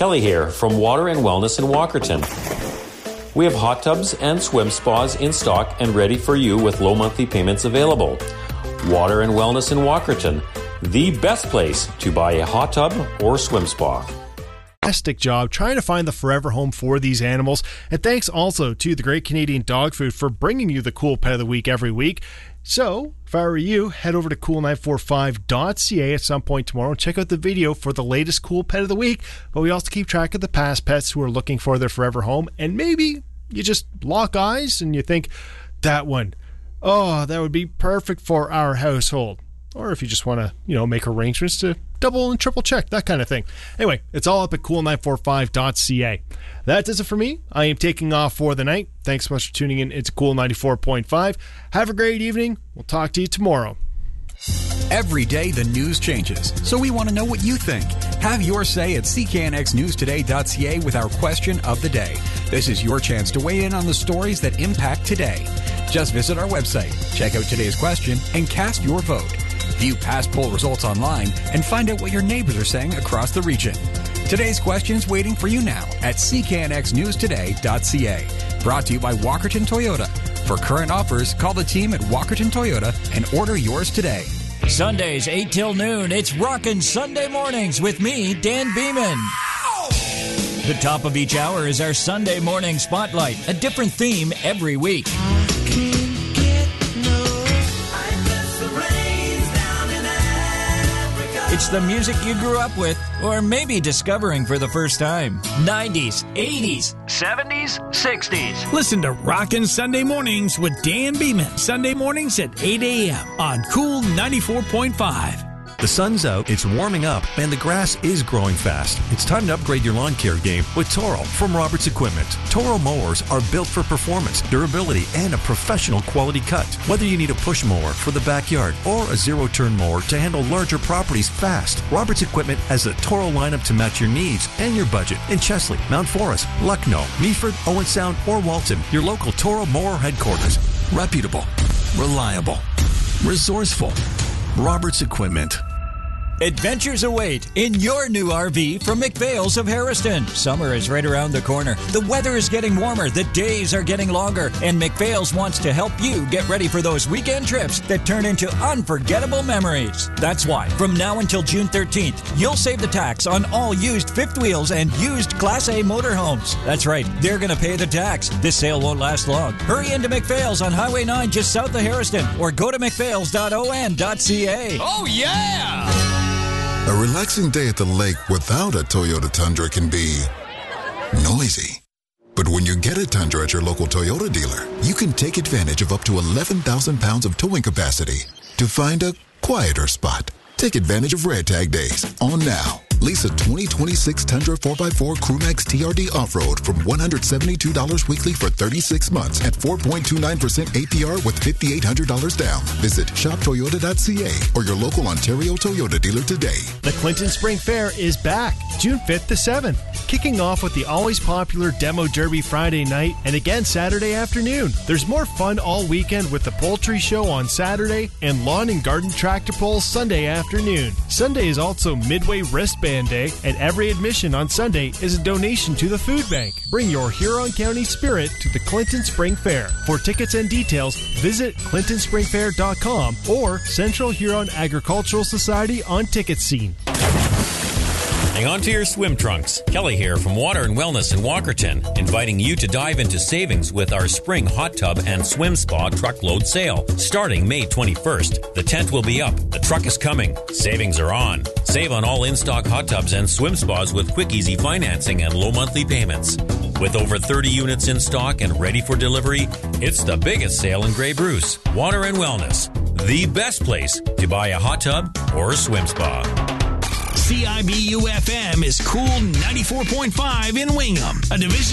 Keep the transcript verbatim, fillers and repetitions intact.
Kelly here from Water and Wellness in Walkerton. We have hot tubs and swim spas in stock and ready for you with low monthly payments available. Water and Wellness in Walkerton, the best place to buy a hot tub or swim spa. Fantastic job trying to find the forever home for these animals. And thanks also to the Great Canadian Dog Food for bringing you the Cool Pet of the Week every week. So, if I were you, head over to cool nine four five dot c a at some point tomorrow and check out the video for the latest Cool Pet of the Week. But we also keep track of the past pets who are looking for their forever home. And maybe you just lock eyes and you think, that one, oh, that would be perfect for our household. Or if you just want to, you know, make arrangements to double and triple check, that kind of thing. Anyway, it's all up at cool nine four five dot c a. That does it for me. I am taking off for the night. Thanks so much for tuning in. It's Cool ninety-four point five. Have a great evening. We'll talk to you tomorrow. Every day the news changes, so we want to know what you think. Have your say at c k n x news today dot c a with our question of the day. This is your chance to weigh in on the stories that impact today. Just visit our website, check out today's question, and cast your vote. View past poll results online and find out what your neighbors are saying across the region. Today's question's waiting for you now at c k n x news today dot c a. Brought to you by Walkerton Toyota. For current offers, call the team at Walkerton Toyota and order yours today. Sundays, eight till noon, it's Rockin' Sunday Mornings with me, Dan Beeman. The top of each hour is our Sunday morning spotlight, a different theme every week. It's the music you grew up with, or maybe discovering for the first time. nineties, eighties, seventies, sixties. Listen to Rockin' Sunday Mornings with Dan Beeman. Sunday mornings at eight a.m. on Cool ninety-four point five. The sun's out, it's warming up, and the grass is growing fast. It's time to upgrade your lawn care game with Toro from Roberts Equipment. Toro mowers are built for performance, durability, and a professional quality cut. Whether you need a push mower for the backyard or a zero-turn mower to handle larger properties fast, Roberts Equipment has a Toro lineup to match your needs and your budget in Chesley, Mount Forest, Lucknow, Meaford, Owen Sound, or Walton. Your local Toro mower headquarters. Reputable, reliable, resourceful. Roberts Equipment. Adventures await in your new R V from McPhail's of Harrison. Summer is right around the corner. The weather is getting warmer. The days are getting longer. And McPhail's wants to help you get ready for those weekend trips that turn into unforgettable memories. That's why, from now until June thirteenth, you'll save the tax on all used fifth wheels and used Class A motorhomes. That's right, they're going to pay the tax. This sale won't last long. Hurry into McPhail's on Highway nine just south of Harrison or go to mcphails dot o n dot c a. Oh, yeah! A relaxing day at the lake without a Toyota Tundra can be noisy. But when you get a Tundra at your local Toyota dealer, you can take advantage of up to eleven thousand pounds of towing capacity to find a quieter spot. Take advantage of Red Tag Days on now. Lease a twenty twenty-six Tundra four by four Crewmax T R D Off-Road from one hundred seventy-two dollars weekly for thirty-six months at four point two nine percent A P R with five thousand eight hundred dollars down. Visit shop toyota dot c a or your local Ontario Toyota dealer today. The Clinton Spring Fair is back, June fifth to seventh, kicking off with the always popular Demo Derby Friday night and again Saturday afternoon. There's more fun all weekend with the Poultry Show on Saturday and Lawn and Garden Tractor Pulls Sunday afternoon. Sunday is also Midway Wristband Day, and every admission on Sunday is a donation to the food bank. Bring your Huron County spirit to the Clinton Spring Fair. For tickets and details, visit clinton spring fair dot com or Central Huron Agricultural Society on Ticket Scene. Hang on to your swim trunks. Kelly here from Water and Wellness in Walkerton, inviting you to dive into savings with our spring hot tub and swim spa truckload sale. Starting May twenty-first, the tent will be up, the truck is coming, savings are on. Save on all in-stock hot tubs and swim spas with quick, easy financing and low monthly payments. With over thirty units in stock and ready for delivery, it's the biggest sale in Grey Bruce. Water and Wellness, the best place to buy a hot tub or a swim spa. C I B U F M is Cool ninety-four point five in Wingham, a division